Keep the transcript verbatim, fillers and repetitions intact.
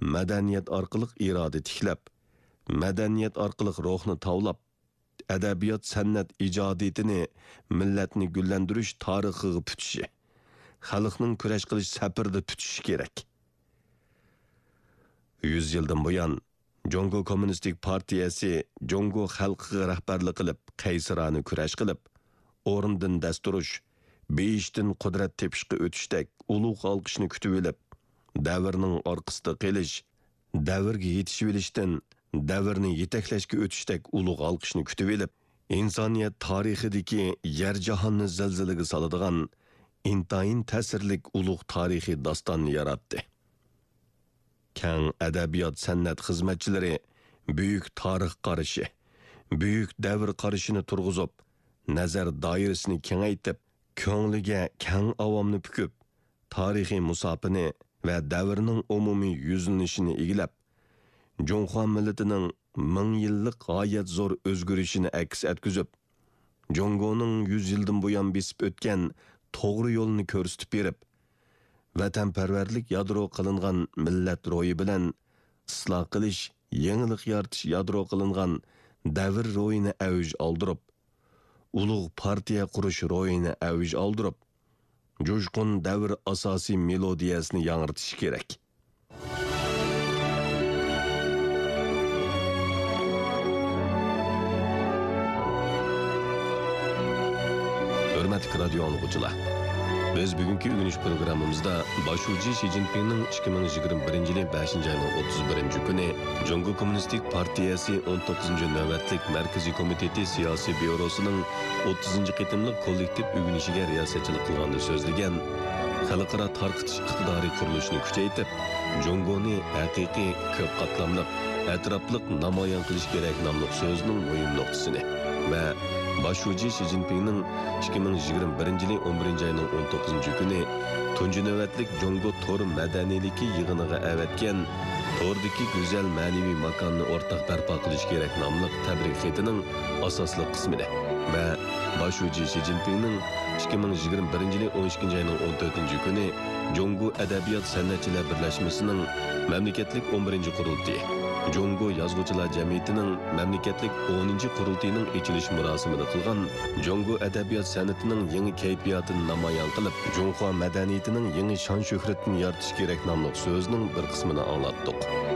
madaniyat orqali iroda tiklab, madaniyat orqali ruhni tavlab, adabiyot san'at ijodiyatini millatni gullantirish tarixiga putishi, xalqning kurash qilish safarida tutishi kerak. yüz yildan buyon Jongo Kommunistik Partiyasi Jongo xalqiga rahbarlik qilib, qaysirona kurash qilib, o'rindan dasturish, beyishdan qudrat tepishga o'tishdek ulug' olqishni kutib olib, davrning orqasida qelish, davrga yetishib olishdan davrni yetaklashga o'tishdek ulug' olqishni kutib olib, insoniyat tarixidagi yer jahonni zilzilaga soladigan intayin ta'sirlik ulug' tarixiy dostonni yaratdi. Kang adabiyot san'at xizmatchilari büyük tarix qarashi, büyük davr qarashini turg'izib, nazar doirasini kengaytib, ko'ngliga kang avomni pukib, tarixiy musofini va davrning umumiy yuzlanishini egilab, Jonxo millatining ming yillik g'oyat zo'r o'zgarishini aks etkizib, Jongoning yüz yildan buyon besib o'tgan to'g'ri yo'lni ko'rsatib berib, vatanparvarlik yadro qilingan millat ro'yi bilan isloh qilish, yangilik yaratish yadro qilingan davr ro'yini avj oldirib, ulug' partiya qurish ro'yini avj oldirib, jo'shqin davr asosiy melodiyasini yangritish kerak. Hurmatli radio anglag'uchilar, biz bugungi o'rganish programmamizda boshuvchi Xi Jinpingning ikki ming yigirma birinchi yil beshinchi oyning o'ttiz birinchi kuni Jongo Kommunistik Partiyasi o'n to'qqizinchi navbatlik Markaziy komiteti siyosiy byurosining o'ttizinchi qitimliq kollektiv o'rganishiga riyosatchilik qilganda so'zlagan, xalqaro tarqitish iqtidoriy qurilishini kuchaytirib, Jongoni haqiqiy ko'p qatlamli, atrofliq namoyon qilish kerak nomli so'zning muhim nuqtasini va boshuvchi Xi Jinpingning ikki ming yigirma birinchi yil o'n birinchi oyning o'n to'qqizinchi kuni tunji navbatlik Jongo tor madaniyligi yig'iniga avatgan tordagi go'zal ma'naviy makonni o'rtaq barpo qilish kerak nomli tabrik xatining asosli qismida va boshuvchi Xi Jinpingning ikki ming yigirma birinchi yil o'n ikkinchi oyning o'n to'rtinchi kuni Jongo adabiyot san'atchilar birlashmasining mamlakatlik o'n birinchi qurultiyi, Jongo yozuvchilar jamiyatining mamlakatlik o'ninchi qurultiyining ochilish marosimida qilgan Jongo adabiyot san'atining yangi kayfiyatini namoyon qilib, Jonxo madaniyatining yangi shon shuhratini yaratish kerak nomli so'zning bir qismini anglatdik.